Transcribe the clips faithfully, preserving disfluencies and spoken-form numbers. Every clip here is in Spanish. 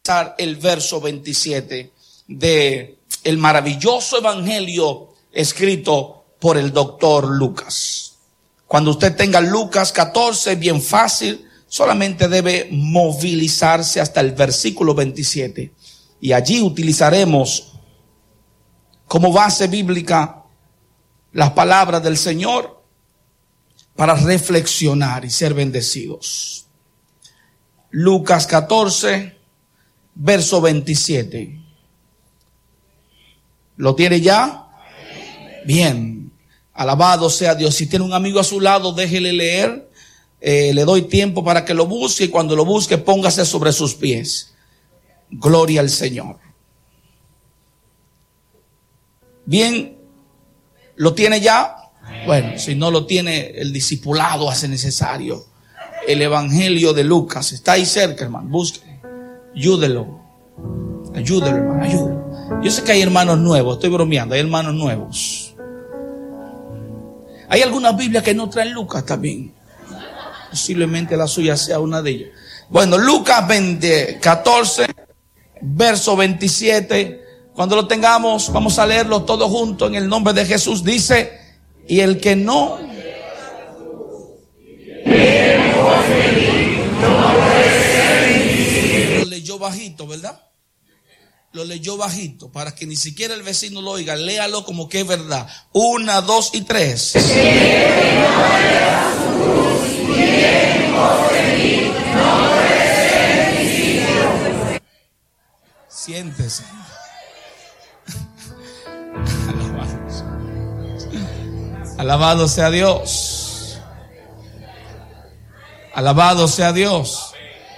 el verso veintisiete de el maravilloso evangelio escrito por el doctor Lucas. Cuando usted tenga Lucas catorce, bien fácil, solamente debe movilizarse hasta el versículo veintisiete. Y allí utilizaremos como base bíblica las palabras del Señor para reflexionar y ser bendecidos. Lucas catorce, verso veintisiete. ¿Lo tiene ya? Bien. Alabado sea Dios. Si tiene un amigo a su lado, déjele leer. Eh, le doy tiempo para que lo busque, y cuando lo busque, póngase sobre sus pies. Gloria al Señor. Bien. ¿Lo tiene ya? Bueno, si no lo tiene, el discipulado hace necesario. El evangelio de Lucas. Está ahí cerca, hermano. Búsquelo. Ayúdelo. Ayúdelo, hermano. Ayúdelo. Yo sé que hay hermanos nuevos. Estoy bromeando. Hay hermanos nuevos. Hay algunas Biblias que no traen Lucas también. Posiblemente la suya sea una de ellas. Bueno, Lucas veinte, catorce, verso veintisiete. Cuando lo tengamos, vamos a leerlo todos juntos en el nombre de Jesús. Dice, y el que no... Lo leyó bajito, ¿verdad? Lo leyó bajito para que ni siquiera el vecino lo oiga. Léalo como que es verdad. Una, dos y tres. Siéntese. Alabado sea Dios. Alabado sea Dios.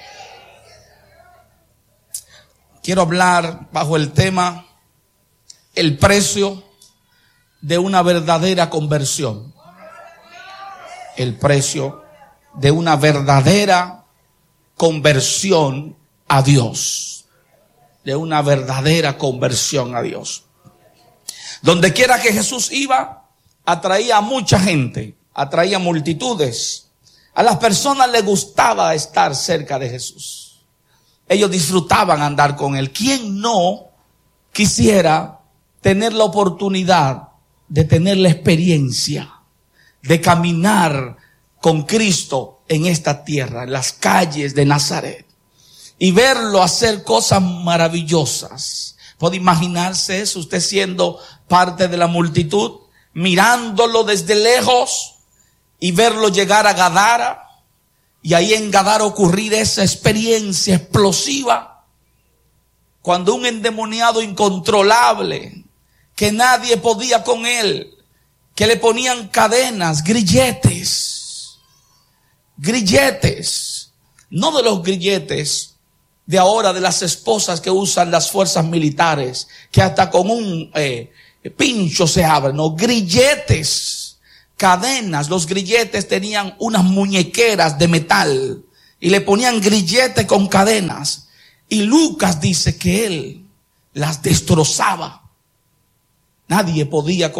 Quiero hablar bajo el tema el precio de una verdadera conversión. El precio de una verdadera conversión a Dios. De una verdadera conversión a Dios. Donde quiera que Jesús iba, atraía a mucha gente, atraía multitudes. A las personas les gustaba estar cerca de Jesús. Ellos disfrutaban andar con Él. ¿Quién no quisiera tener la oportunidad de tener la experiencia de caminar con Cristo en esta tierra, en las calles de Nazaret, y verlo hacer cosas maravillosas? ¿Puede imaginarse eso? Usted siendo parte de la multitud, mirándolo desde lejos y verlo llegar a Gadara. Y ahí en Gadara ocurrir esa experiencia explosiva. Cuando un endemoniado incontrolable, que nadie podía con él, que le ponían cadenas, grilletes, grilletes, no de los grilletes de ahora de las esposas que usan las fuerzas militares, que hasta con un eh, pincho se abren, no, grilletes. Cadenas, los grilletes tenían unas muñequeras de metal y le ponían grilletes con cadenas. Y Lucas dice que él las destrozaba. Nadie podía con